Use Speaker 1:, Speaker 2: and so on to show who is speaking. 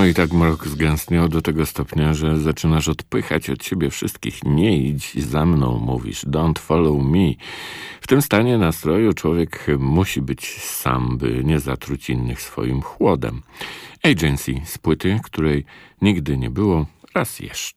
Speaker 1: No i tak mrok zgęstniał do tego stopnia, że zaczynasz odpychać od siebie wszystkich. Nie idź za mną, mówisz. Don't follow me. W tym stanie nastroju człowiek musi być sam, by nie zatruć innych swoim chłodem. Agency z płyty, której nigdy nie było, raz jeszcze.